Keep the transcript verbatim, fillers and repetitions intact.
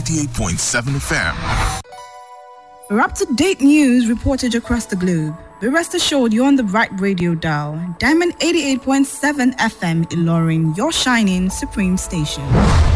eighty-eight point seven F M. For up-to-date news reported across the globe, be rest assured you're on the right radio dial. Diamond eighty-eight point seven F M Ilorin, your shining supreme station.